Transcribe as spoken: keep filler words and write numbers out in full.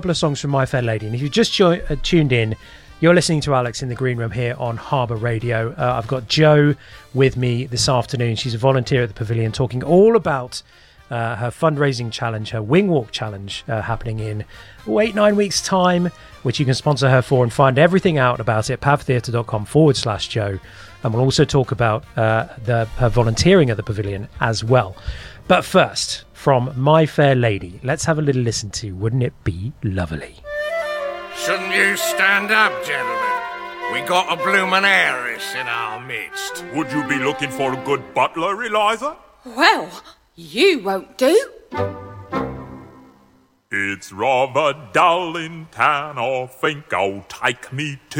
couple of songs from My Fair Lady. And if you've just jo- uh, tuned in, you're listening to Alex in the Green Room here on Harbour Radio. Uh, I've got Jo with me this afternoon. She's a volunteer at the Pavilion, talking all about uh, her fundraising challenge, her Wing Walk challenge, uh, happening in oh, eight, nine weeks' time, which you can sponsor her for and find everything out about it, pavtheatre.com forward slash Jo. And we'll also talk about uh, the, her volunteering at the Pavilion as well. But first, from My Fair Lady, let's have a little listen to Wouldn't It Be Lovely? Shouldn't you stand up, gentlemen? We got a bloomin' heiress in our midst. Would you be looking for a good butler, Eliza? Well, you won't do. It's rather dull in town, I think I'll take me to